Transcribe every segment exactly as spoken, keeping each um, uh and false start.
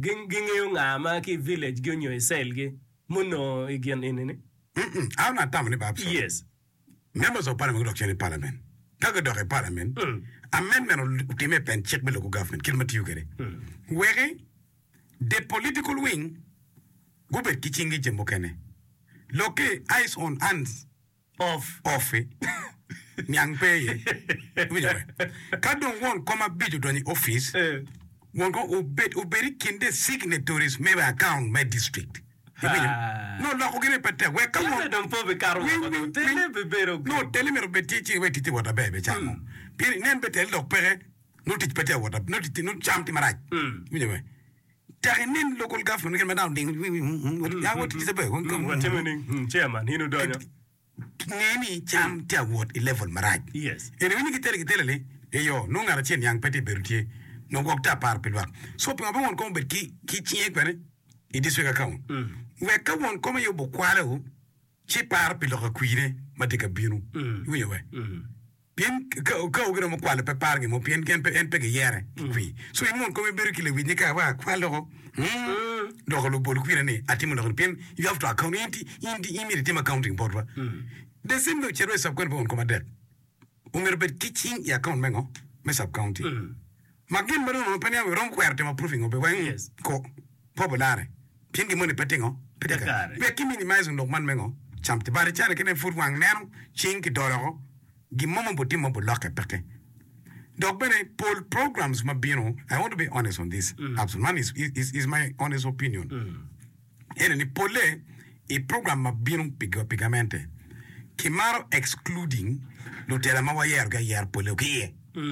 ging gingeyo ngama ki village gonyo eselge muno igen inene. Mm. I'm not tamani babs. Yes. Members of parliament look in parliament. Kaga doke parliament. Amendment of the pen check below government. Kilmati you get it. Where the political wing go back kitchingi jembokene. Loke eyes on hands Off. off it. Nyang pay. Kadon won't come up bid on the office. Won't go obey obey kinde signatories maybe account my district. Ah. No, no, okay, but where come Tele on? don pobe karo. Tele bebero. No, tell me about teaching where to what a baby channel. Pin name better look pere, no teach better what up, no teach no jump to my right. Anyway. Tarin local government get me down. I want to say, What meaning? Chairman, he no do. Name jam to what eleven maraj. Yes. And when you tell it, tell it, yo, no, not a chin young petty bertier, no walked up our pillar. So, I won't come but key, key, key, it is account. Where come on, come you boquaro, cheap pillar queen, matica binu. We away. Pien go go get a quala pepargim, or pien can and peg a year. So you won't come a berkele with Nika qualo. Dogolo bolquine, a timon pin, you have to account in the immediate accounting board. The same no cherries of Quenbon commander. Umer bet kitchen, ya account mango, mess up county. Magin Maron open we don't quite approving of the way. Yes. Co popolare. Pingi money petingo, petaka. We are minimizing no man mengo. Champ the body channel can food one nano, chink doro, give mama botimo block a pete. Dog bene poll programs mabino. I want to be honest on this. Absolutely, is, is is my honest opinion. And in the poll, a program mabino pigo pigamente. Kimaro excluding Lutera Mawayer Gayer Polokie.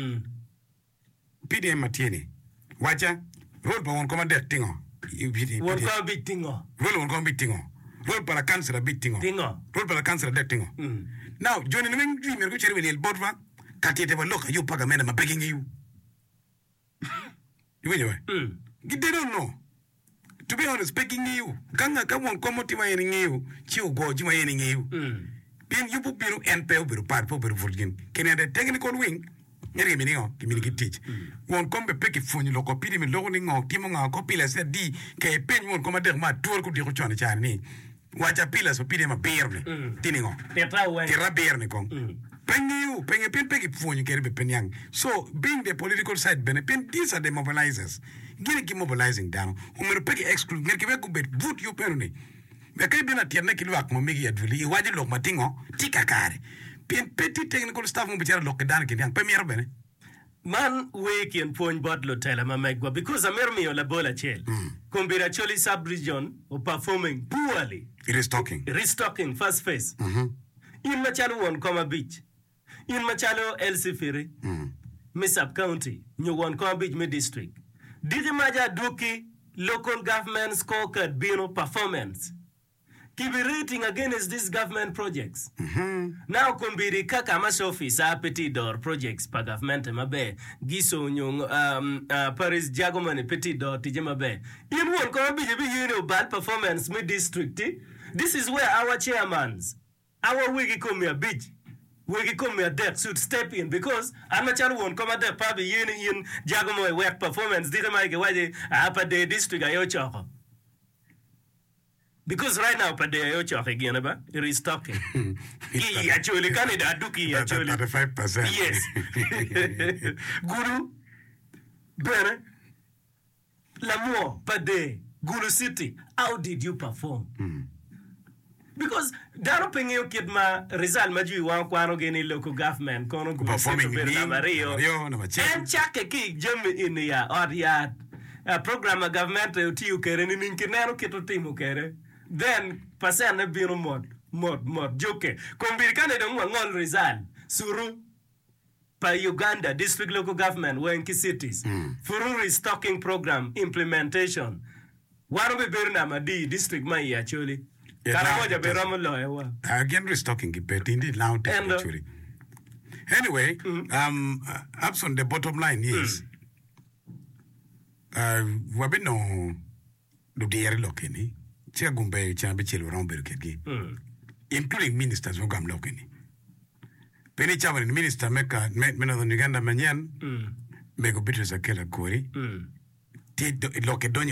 P D M Matieni. Wacha, roll for one commander tingo. One call big tingo. Roll one come big tingo. Roll for a cancer a big tingo. Tingo. Roll for a cancer a dead tingo. Now, joining the main dream, you're going to be Bodva. Can't you ever look at you, Pagaman, I'm begging you. You anyway. They don't know. To be honest, begging you. Ganga, come on, come on to my you. Chew go to my you. Being you put Biru and Pel Biru Part Poper Fulgin. Can I have a technical wing? Any minute, communicate teach. Won't come be picky phone you look up, me loaning or Timon or copy as a D. K pen won't come at my tour could you on a Chinese. Watch a pillars of Pidem a beer. Tinning. Terra beer Nicon. Peng you, peng a pin peggy phone you carry penyang. So, being the political side benefit, these are the mobilizers. Get a mobilizing down. Whom peggy exclude, get a good bit, vote you penny. The cabin at your neck, you walk, Mommy at Willie, why you look Matingo, Tika car. Pin petty technical stuff will be a lock down again, Premier Benny. Man wake and point bottle tell him Megwa because I'm me or la bola chel. Combira choli sub region or performing poorly. It is talking. Restocking first phase. In Machalo one comma beach. In Machalo El Sifiri. Misap County. New one comma beach mid district. Did the Maja Duki local government scorecard Bino performance? Keep rating against these government projects. Now kumbiri kaka mas office a petit door projects pa government mabe giso nyong um uh, Paris Jagomani petit door tijemabe. In one come be you know bad performance mid district. This is where our chairmans, our wigi come here big. Wigi come here debt should step in because I'm not sure one come at the pub in in Jagomo work performance didn't make why they upper the district ayocho. Because right now, per day, you're again about restocking. He actually can it aduki actually. thirty-five percent. Yes. Guru, Bere, L'amour, per day, Guru City. How did you perform? Mm. Because Daro Pengeo Kidma, Rizal Maju, one Quano Geni local government, Kono Guru Performing in Mario, and Chaka Kik, Jim in the or yard, a program of government to you carry in Kinero Kito Timu carry. Then pasana biro mod mod mod joke kombirikane de ngol Rizal Suru pa Uganda district local government wenki cities mm. Furu restocking program implementation wano be berna madi district mai actually karamoja beramo loewa again restocking but indeed loud actually anyway mm. um uh, ups on the bottom line is mm. uh wabino do diere lokeni Chagumbe Chambichil around Berkegi, including ministers who come locally. Penny Chavan minister make a men of the Uganda Manyan, make a bit as a killer quarry. Take the lock